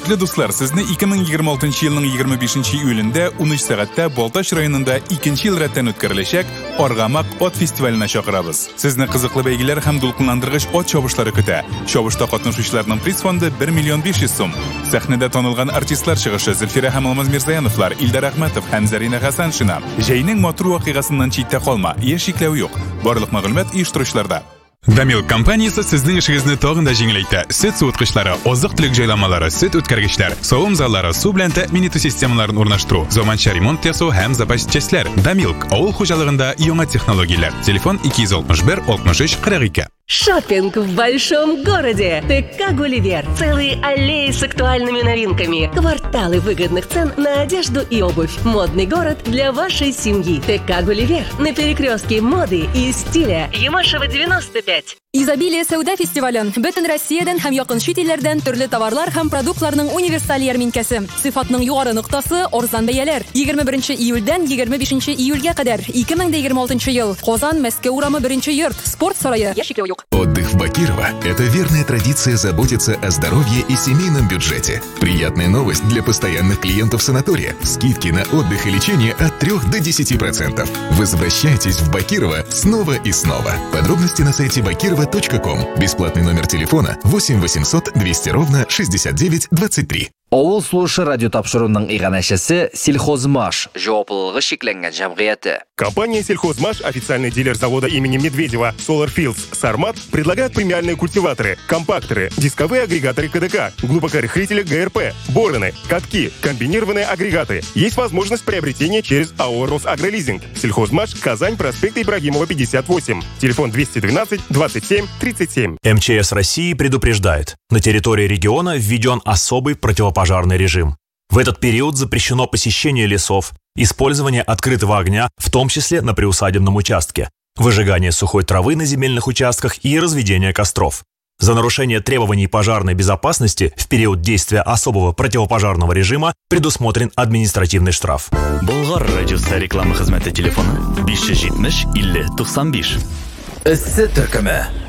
Hürmetli dostlar, sizni 2026 yılının 25 iyulunda 13 saatda Boltaş rayonunda 2 yıl retten ötkarilecek Orgamak ot festivaline çağırabız. Sizni qiziqli belgiler hem dulqinlantirg'ich ot chobushlari kuta. Chobushda qatnashuvchilarning priz fondi 1,5 million so'm. Sahnada tanilgan artistlar chiqishi Zulfira Hamolmaz Mirzayanovlar, Ildar Ahmetov ham Zarina Hasanshina. Jayning motor voqeasidan chetda qolma, eshiklar yo'q. Barliq ma'lumot uyushtiruvchilarda. Damilk kompaniyasi sizning ishingizni tog'inda yengillaydi. Sut sovutgichlari, oziq-tulik joylanmalari, sut o'tkazgichlar, sovun zallari, suv bilan ta'min etuvchi sistemalarini o'rnashtiruv, zamonaviy remont yasash ham zapaschaslar. Damilk avul xo'jaligida yangi texnologiyalar. Telefon 261 63 42. Шопинг в большом городе. ТК «Гулливер». Целые аллеи с актуальными новинками. Кварталы выгодных цен на одежду и обувь. Модный город для вашей семьи. ТК «Гулливер». На перекрестке моды и стиля. Ямашева, 95. Изобилие сәүдә фестивален бөтен Россиядән һәм якын чит илләрдән төрле товарлар һәм продуктларның универсаль ярминкәсе. Сыйфатның югары ноктасы арзан бәяләр. 21 июльдән 25 июльгә кадәр 2026 ел. Казан, Мәскәү урамы 1 йорт. Спорт сарае. Яшикләү юк. Отдых в Бакирово – это верная традиция заботиться о здоровье и семейном бюджете. Приятная новость для постоянных клиентов санатория. Скидки на отдых и лечение от 3 до 10%. Возвращайтесь в Бакирово снова и снова. Подробности на сайте bakirova.com. Бесплатный номер телефона 8 800 200 ровно 69 23. Ауыл слушы радио тапшыруның иганәшәсе Сельхозмаш, җаваплылыгы шикләнгән җәмгыяте. Компания Сельхозмаш, официальный дилер завода имени Медведева Solar Fields Сармат, предлагает премиальные культиваторы, компакторы, дисковые агрегаторы КДК, глубокорыхлители ГРП, бороны, катки, комбинированные агрегаты. Есть возможность приобретения через АО «Росагролизинг». Сельхозмаш, Казань, проспект Ибрагимова, 58. Телефон 212 27 37. МЧС России предупреждает: на территории региона введен особый противопожарный режим. В этот период запрещено посещение лесов, использование открытого огня, в том числе на приусадебном участке, выжигание сухой травы на земельных участках и разведение костров. За нарушение требований пожарной безопасности в период действия особого противопожарного режима предусмотрен административный штраф. Болгар радиосы реклама хезмәте телефоны 570 50 95. Эссе төркеме.